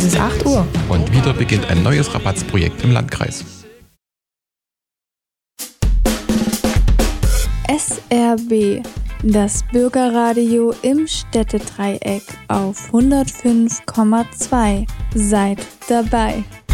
bis 8 Uhr. Und wieder beginnt ein neues Rabattsprojekt im Landkreis. SRB, das Bürgerradio im Städtedreieck auf 105,2. Seid dabei.